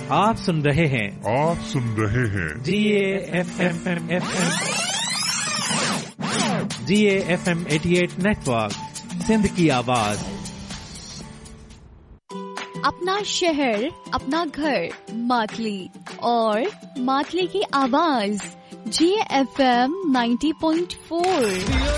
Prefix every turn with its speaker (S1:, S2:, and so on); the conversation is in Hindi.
S1: आप सुन रहे हैं GAFM 88 नेटवर्क, सिंध की आवाज।
S2: अपना शहर, अपना घर, मातली और मातली की आवाज GAFM 90.4।